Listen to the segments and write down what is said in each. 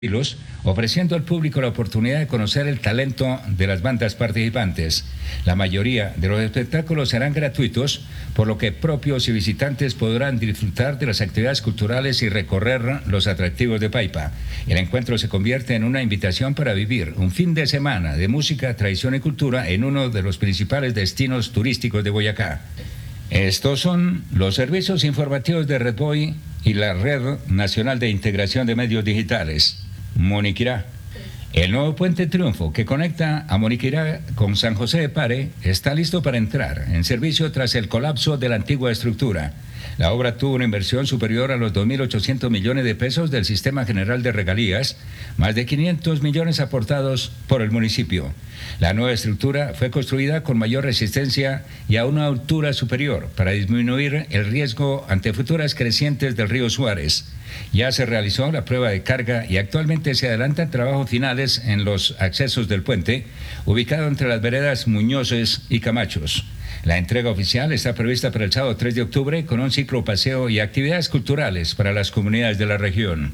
ofreciendo al público la oportunidad de conocer el talento de las bandas participantes. La mayoría de los espectáculos serán gratuitos, por lo que propios y visitantes podrán disfrutar de las actividades culturales y recorrer los atractivos de Paipa. El encuentro se convierte en una invitación para vivir un fin de semana de música, tradición y cultura en uno de los principales destinos turísticos de Boyacá. Estos son los servicios informativos de Red Boy y la Red Nacional de Integración de Medios Digitales. Moniquirá. El nuevo puente Triunfo que conecta a Moniquirá con San José de Pare está listo para entrar en servicio tras el colapso de la antigua estructura. La obra tuvo una inversión superior a los 2.800 millones de pesos del Sistema General de Regalías, más de 500 millones aportados por el municipio. La nueva estructura fue construida con mayor resistencia y a una altura superior para disminuir el riesgo ante futuras crecientes del río Suárez. Ya se realizó la prueba de carga y actualmente se adelantan trabajos finales en los accesos del puente, ubicado entre las veredas Muñozes y Camachos. La entrega oficial está prevista para el sábado 3 de octubre con un ciclo paseo y actividades culturales para las comunidades de la región.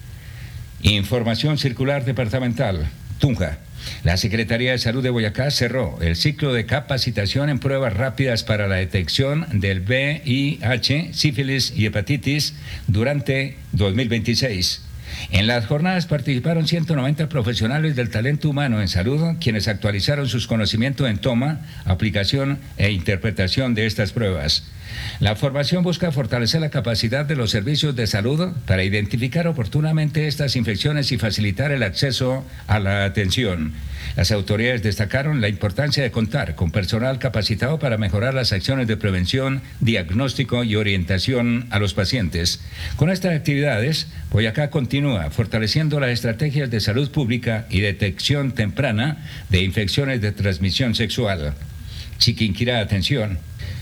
Información circular departamental. Tunja. La Secretaría de Salud de Boyacá cerró el ciclo de capacitación en pruebas rápidas para la detección del VIH, sífilis y hepatitis durante 2026. En las jornadas participaron 190 profesionales del talento humano en salud, quienes actualizaron sus conocimientos en toma, aplicación e interpretación de estas pruebas. La formación busca fortalecer la capacidad de los servicios de salud para identificar oportunamente estas infecciones y facilitar el acceso a la atención. Las autoridades destacaron la importancia de contar con personal capacitado para mejorar las acciones de prevención, diagnóstico y orientación a los pacientes. Con estas actividades, Boyacá continúa fortaleciendo las estrategias de salud pública y detección temprana de infecciones de transmisión sexual. Chiquinquirá, atención.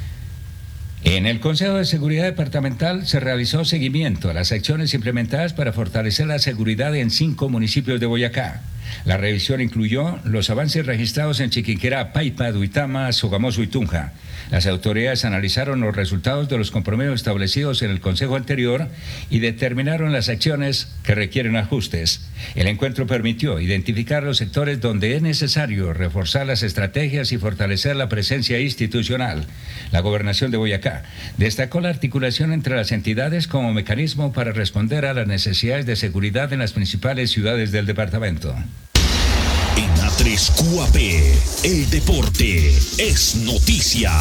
En el Consejo de Seguridad Departamental se realizó seguimiento a las acciones implementadas para fortalecer la seguridad en 5 municipios de Boyacá. La revisión incluyó los avances registrados en Chiquinquirá, Paipa, Duitama, Sogamoso y Tunja. Las autoridades analizaron los resultados de los compromisos establecidos en el Consejo anterior y determinaron las acciones que requieren ajustes. El encuentro permitió identificar los sectores donde es necesario reforzar las estrategias y fortalecer la presencia institucional. La Gobernación de Boyacá destacó la articulación entre las entidades como mecanismo para responder a las necesidades de seguridad en las principales ciudades del departamento. En A3 QAP, el deporte es noticia.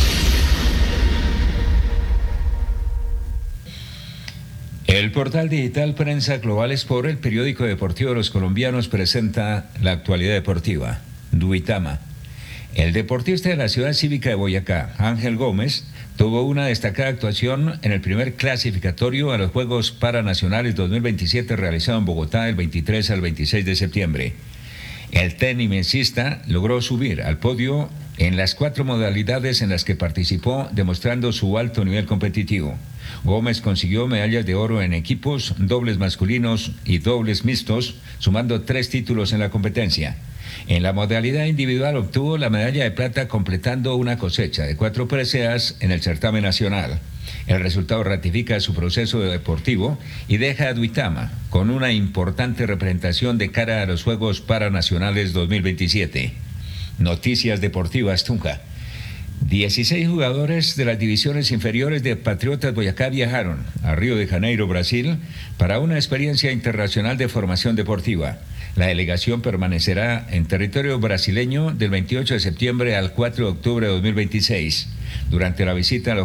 El portal digital Prensa Global Sport, el periódico deportivo de los colombianos, presenta la actualidad deportiva. Duitama. El deportista de la ciudad cívica de Boyacá, Ángel Gómez, tuvo una destacada actuación en el primer clasificatorio a los Juegos Paranacionales 2027 realizado en Bogotá del 23 al 26 de septiembre. El tenisista logró subir al podio en las 4 modalidades en las que participó, demostrando su alto nivel competitivo. Gómez consiguió medallas de oro en equipos, dobles masculinos y dobles mixtos, sumando 3 títulos en la competencia. En la modalidad individual obtuvo la medalla de plata completando una cosecha de 4 preseas en el certamen nacional. El resultado ratifica su proceso deportivo y deja a Duitama con una importante representación de cara a los Juegos Paranacionales 2027. Noticias deportivas Tunja. 16 jugadores de las divisiones inferiores de Patriotas Boyacá viajaron a Río de Janeiro, Brasil, para una experiencia internacional de formación deportiva. La delegación permanecerá en territorio brasileño del 28 de septiembre al 4 de octubre de 2026. Durante la visita a los